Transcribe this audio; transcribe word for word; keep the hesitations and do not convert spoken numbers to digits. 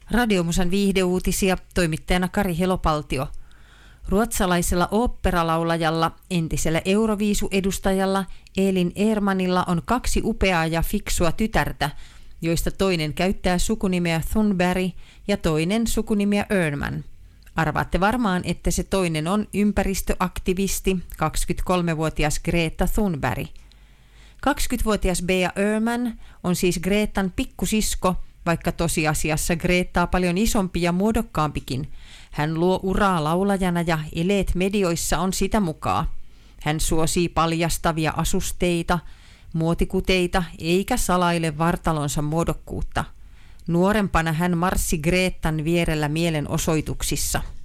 Radiomusan viihdeuutisia, toimittajana Kari Helopaltio. Ruotsalaisella oopperalaulajalla, entisellä Euroviisu-edustajalla Elin Eermanilla on kaksi upeaa ja fiksua tytärtä, joista toinen käyttää sukunimeä Thunberg ja toinen sukunimeä Öhrman. Arvaatte varmaan, että se toinen on ympäristöaktivisti, kaksikymmentäkolmevuotias Greta Thunberg. kaksikymmentävuotias Bea Öhrman on siis Gretan pikkusisko, vaikka tosiasiassa Gretaa paljon isompi ja muodokkaampikin. Hän luo uraa laulajana ja eleet medioissa on sitä mukaan. Hän suosii paljastavia asusteita, muotikuteita eikä salaile vartalonsa muodokkuutta. Nuorempana hän marssi Gretan vierellä mielenosoituksissa.